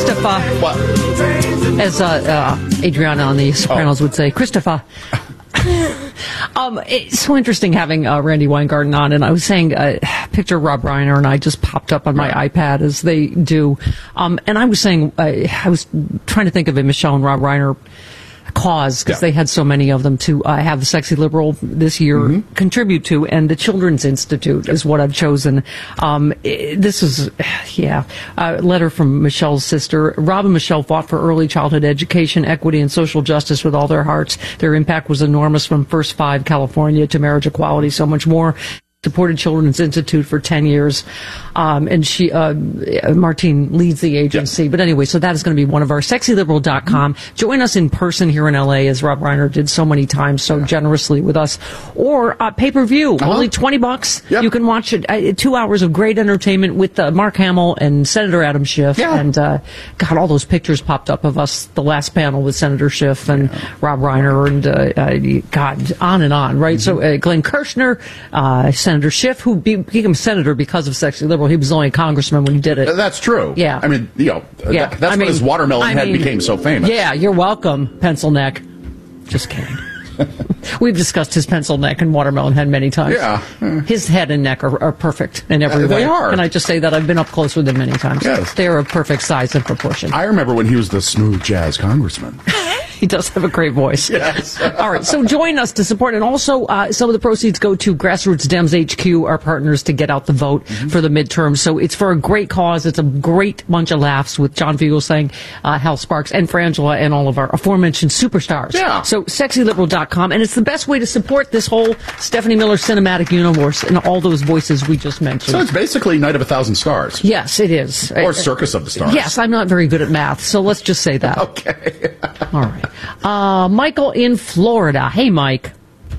Christopher. What? As Adriana on The Sopranos would say, Christopher. It's so interesting having Randy Weingarten on, and I was saying, picture Rob Reiner and I just popped up on my iPad as they do, and I was saying, I was trying to think of a Michelle and Rob Reiner cause, because they had so many of them, to have the Sexy Liberal this year contribute to, and the Children's Institute is what I've chosen. This is, a letter from Michelle's sister. Rob and Michelle fought for early childhood education, equity, and social justice with all their hearts. Their impact was enormous, from First Five California to marriage equality, so much more. Supported Children's Institute for 10 years, and she, Martine leads the agency. But anyway, so that is going to be one of our SexyLiberal.com. Join us in person here in LA, as Rob Reiner did so many times, so generously with us, or pay-per-view, only $20. You can watch it, 2 hours of great entertainment with Mark Hamill and Senator Adam Schiff, and God, all those pictures popped up of us, the last panel with Senator Schiff and Rob Reiner, and God, on and on, right? So Glenn Kirshner, Senator Schiff, who became senator because of Sexy Liberal. He was only a congressman when he did it. That's true. Yeah. I mean, that's when his watermelon head became so famous. Yeah, you're welcome, Pencil Neck. Just kidding. We've discussed his pencil neck and watermelon head many times. Yeah. His head and neck are perfect in every way. They are. Can I just say that I've been up close with him many times? Yes. They are a perfect size and proportion. I remember when he was the smooth jazz congressman. He does have a great voice. Yes. All right, so join us to support, and also some of the proceeds go to Grassroots Dems HQ, our partners, to get out the vote for the midterms. So it's for a great cause. It's a great bunch of laughs with John Fugelsang, Hal Sparks, and Frangela, and all of our aforementioned superstars. Yeah. So SexyLiberal.com, and it's the best way to support this whole Stephanie Miller cinematic universe and all those voices we just mentioned. So it's basically Night of 1,000 Stars. Yes, it is. Or Circus of the Stars. Yes, I'm not very good at math, so let's just say that. Okay. All right. Michael in Florida. Hey, Mike.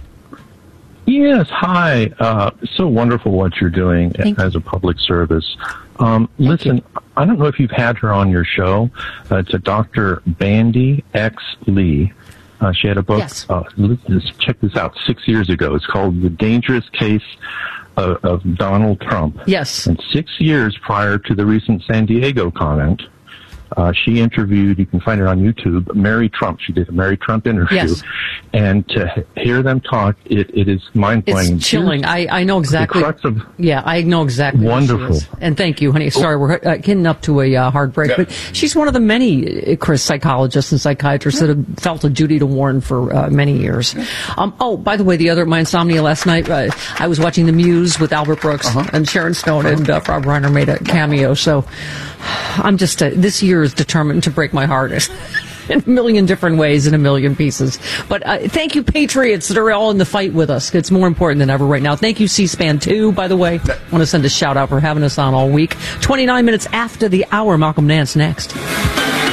Yes, hi. So wonderful what you're doing as a public service. Listen, I don't know if you've had her on your show. It's a Dr. Bandy X. Lee. She had a book, check this out, 6 years ago. It's called The Dangerous Case of Donald Trump. Yes. And 6 years prior to the recent San Diego comment, she interviewed, you can find it on YouTube, Mary Trump. She did a Mary Trump interview. Yes. And to hear them talk, it is mind-blowing. It's chilling. I know exactly. I know exactly. Wonderful. Who she is. And thank you, honey. Sorry, we're getting up to a hard break. But she's one of the many, Chris, psychologists and psychiatrists that have felt a duty to warn for many years. By the way, my insomnia last night, I was watching The Muse with Albert Brooks and Sharon Stone, and Rob Reiner made a cameo. So I'm just, this year is determined to break my heart in a million different ways, in a million pieces. But thank you, Patriots, that are all in the fight with us. It's more important than ever right now. Thank you, C-SPAN 2, by the way. I want to send a shout out for having us on all week. 29 minutes after the hour, Malcolm Nance next.